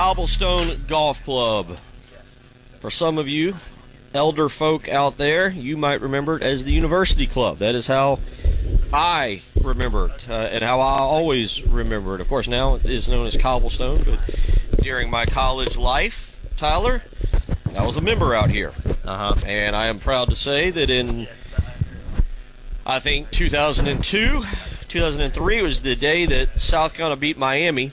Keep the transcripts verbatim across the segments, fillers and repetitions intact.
Cobblestone Golf Club. For some of you elder folk out there, you might remember it as the University Club. That is how I remember it, uh, and how I always remember it. Of course, now it is known as Cobblestone, but during my college life, Tyler, I was a member out here. Uh-huh. And I am proud to say that in, I think, two thousand two, two thousand three was the day that South Carolina beat Miami.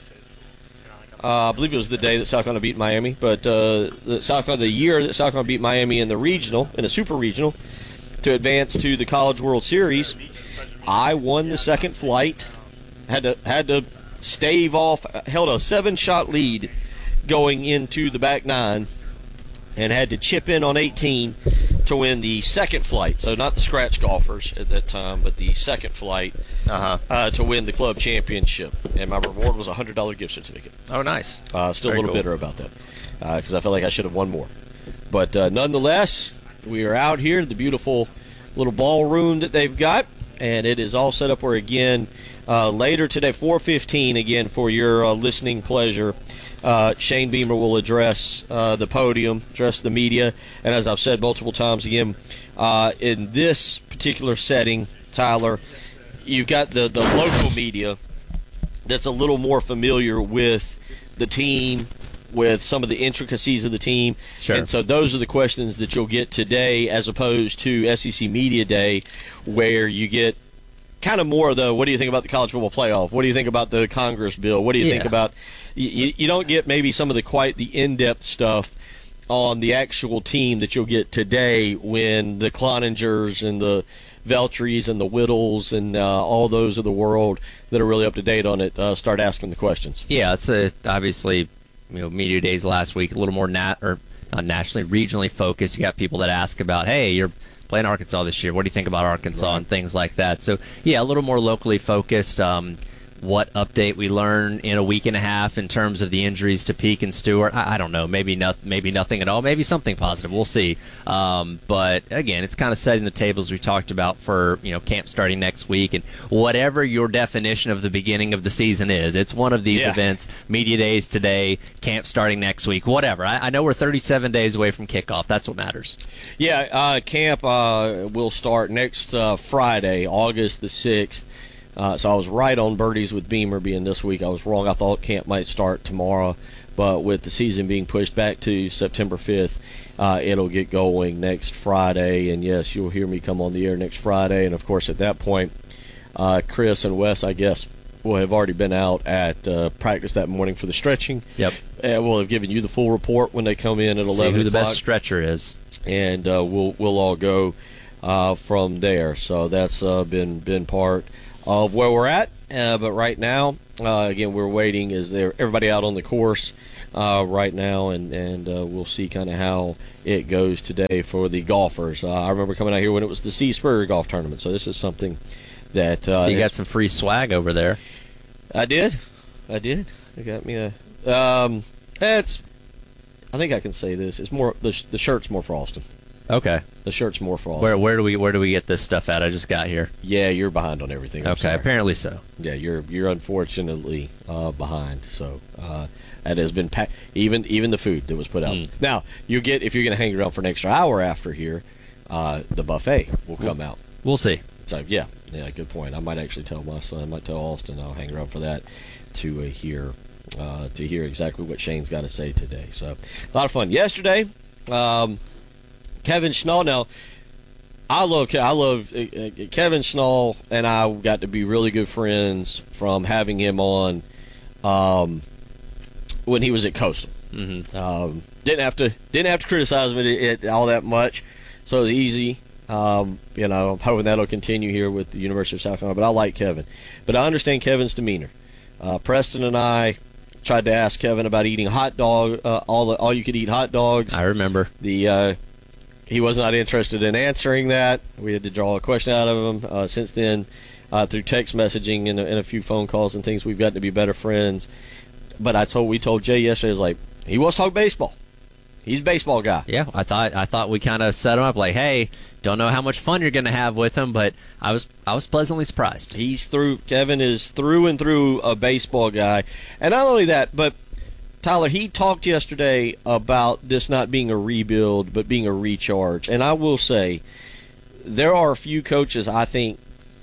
Uh, I believe it was the day that South Carolina beat Miami, but uh, the South Carolina, the year that South Carolina beat Miami in the regional, in a super regional, to advance to the College World Series, I won the second flight. Had to had to stave off, held a seven-shot lead going into the back nine, and had to chip in on eighteen to win the second flight. So not the scratch golfers at that time, but the second flight uh-huh. uh, to win the club championship. And my reward was a one hundred dollars gift certificate. Oh, nice. Uh, still Very a little cool. bitter about that because uh, I felt like I should have won more. But uh, nonetheless, we are out here, the beautiful little ballroom that they've got, and it is all set up where, again, uh, later today, four fifteen, again, for your uh, listening pleasure, Uh, Shane Beamer will address uh, the podium, address the media, and as I've said multiple times again, uh, in this particular setting, Tyler, you've got the, the local media that's a little more familiar with the team, with some of the intricacies of the team. Sure. And so those are the questions that you'll get today as opposed to S E C Media Day, where you get kind of more of the, what do you think about the college football playoff? What do you think about the Congress bill? What do you yeah. think about, you, you don't get maybe some of the quite the in-depth stuff on the actual team that you'll get today when the Cloningers and the Veltries and the Whittles and uh, all those of the world that are really up to date on it uh, start asking the questions. Yeah, it's a, obviously, you know, Media Days last week, a little more nat or not nationally, regionally focused. You got people that ask about, hey, you're playing Arkansas this year. What do you think about Arkansas right. and things like that? So, yeah, a little more locally focused. Um, what update we learn in a week and a half in terms of the injuries to Peak and Stewart? I, I don't know. Maybe not. Maybe nothing at all. Maybe something positive. We'll see. Um, but again, it's kind of setting the tables we talked about for you know camp starting next week and whatever your definition of the beginning of the season is. It's one of these yeah. events. Media Days today. Camp starting next week. Whatever. I, I know we're thirty-seven days away from kickoff. That's what matters. Yeah, uh, camp uh, will start next uh, Friday, August the sixth. Uh, so I was right on birdies with Beamer being this week. I was wrong. I thought camp might start tomorrow, but with the season being pushed back to September fifth, uh, it'll get going next Friday. And, yes, you'll hear me come on the air next Friday. And, of course, at that point, uh, Chris and Wes, I guess, will have already been out at uh, practice that morning for the stretching. Yep. And we'll have given you the full report when they come in at See eleven who the o'clock. best stretcher is. And uh, we'll we'll all go uh, from there. So that's uh, been been part of where we're at. Uh, but right now, uh, again, we're waiting. Is there everybody out on the course uh, right now, and and uh, we'll see kind of how it goes today for the golfers. Uh, I remember coming out here when it was the Steve Spurrier Golf Tournament. So this is something that uh, so you got some free swag over there. I did, I did. They got me a. Um, it's. I think I can say this. It's more the the shirt's more for Austin. Okay. The shirt's more for Austin. Where where do we where do we get this stuff at? I just got here. Yeah, you're behind on everything. I'm Okay, sorry. apparently so. Yeah, you're you're unfortunately uh, behind. So uh, that has been packed. Even even the food that was put out. Mm. Now you get if you're going to hang around for an extra hour after here, uh, the buffet will come we'll, out. We'll see. So yeah, yeah, good point. I might actually tell my son. I might tell Austin. I'll hang around for that to uh, hear uh, to hear exactly what Shane's got to say today. So a lot of fun yesterday. Um, Kevin Schnall. Now, I love I love uh, Kevin Schnall, and I got to be really good friends from having him on um, when he was at Coastal. Mm-hmm. Um, didn't have to didn't have to criticize him it, it, all that much, so it was easy. Um, you know, I'm hoping that'll continue here with the University of South Carolina. But I like Kevin, but I understand Kevin's demeanor. Uh, Preston and I tried to ask Kevin about eating hot dog, uh, all the all you could eat hot dogs. I remember the. Uh, He was not interested in answering that. We had to draw a question out of him. Uh, since then, uh, through text messaging and a, and a few phone calls and things, we've gotten to be better friends. But I told we told Jay yesterday, I was like, he wants to talk baseball. He's a baseball guy. Yeah, I thought I thought we kind of set him up like, hey, don't know how much fun you're going to have with him, but I was I was pleasantly surprised. He's through. Kevin is through and through a baseball guy, and not only that, but Tyler, he talked yesterday about this not being a rebuild, but being a recharge. And I will say, there are a few coaches, I think,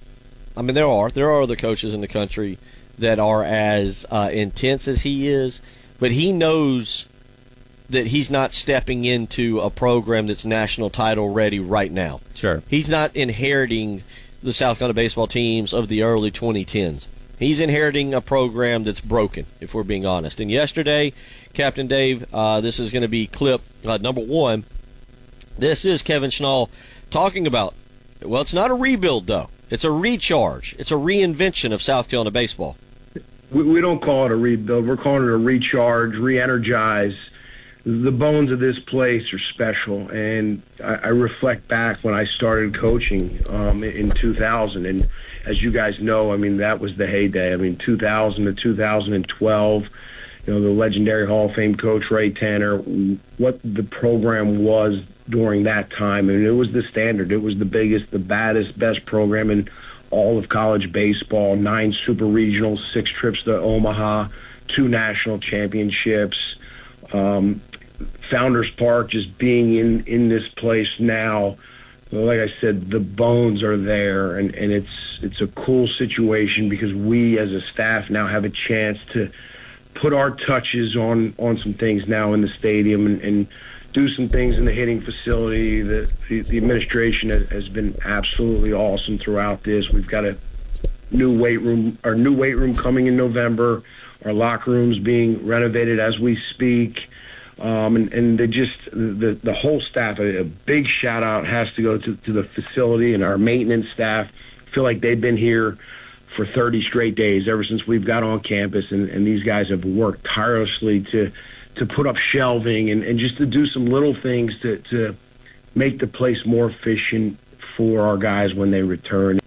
I mean, there are. There are other coaches in the country that are as uh, intense as he is, but he knows that he's not stepping into a program that's national title ready right now. Sure. He's not inheriting the South Carolina baseball teams of the early twenty tens. He's inheriting a program that's broken, if we're being honest. And yesterday, Captain Dave, uh, this is going to be clip uh, number one. This is Kevin Schnall talking about, well, it's not a rebuild, though. It's a recharge. It's a reinvention of South Carolina baseball. We, we don't call it a rebuild. We're calling it a recharge, re-energize. The bones of this place are special, and I, I reflect back when I started coaching um, in two thousand, and as you guys know, I mean, that was the heyday. I mean, two thousand to two thousand twelve, you know, the legendary Hall of Fame coach Ray Tanner, what the program was during that time, and it was the standard. It was the biggest, the baddest, best program in all of college baseball, nine super regionals, six trips to Omaha, two national championships. Um, Founders Park, just being in, in this place now, like I said, the bones are there, and, and it's it's a cool situation because we as a staff now have a chance to put our touches on, on some things now in the stadium and, and do some things in the hitting facility. The, the, the administration has, has been absolutely awesome throughout this. We've got a new weight room, our new weight room coming in November. Our locker room's being renovated as we speak. Um, and, and they just, the, the whole staff, a, a big shout out has to go to, to the facility and our maintenance staff. I feel like they've been here for thirty straight days ever since we've got on campus, and, and these guys have worked tirelessly to to put up shelving and, and just to do some little things to, to make the place more efficient for our guys when they return.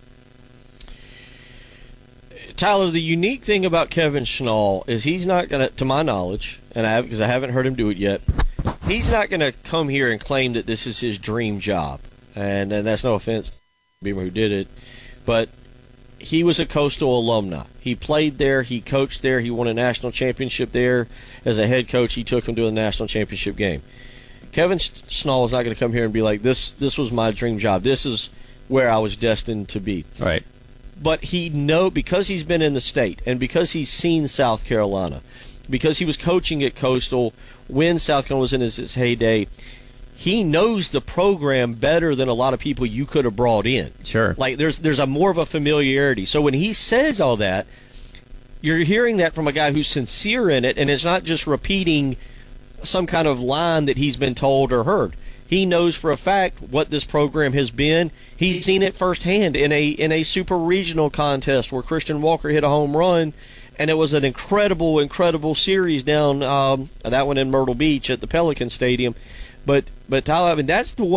Tyler, the unique thing about Kevin Schnall is he's not going to, to my knowledge, and I have, because I haven't heard him do it yet, he's not going to come here and claim that this is his dream job. And, and that's no offense to Beamer who did it, but he was a Coastal alumni. He played there, he coached there, he won a national championship there. As a head coach, he took him to a national championship game. Kevin Schnall is not going to come here and be like, this, this was my dream job. This is where I was destined to be. Right. But he know because he's been in the state and because he's seen South Carolina, because he was coaching at Coastal when South Carolina was in his, his heyday, he knows the program better than a lot of people you could have brought in. Sure. Like there's there's a more of a familiarity. So when he says all that, you're hearing that from a guy who's sincere in it, and it's not just repeating some kind of line that he's been told or heard. He knows for a fact what this program has been. He's seen it firsthand in a in a super regional contest where Christian Walker hit a home run, and it was an incredible, incredible series down um, that one in Myrtle Beach at the Pelican Stadium. But but Tyler, I mean, that's the one.